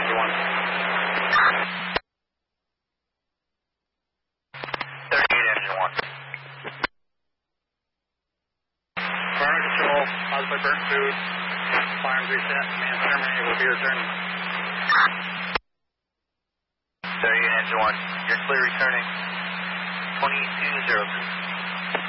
engine 1. 38 engine 1. Burner control, caused by burnt food. Firearms reset, man terminated, will be returning. 38 engine 1, you're clear returning. 2203.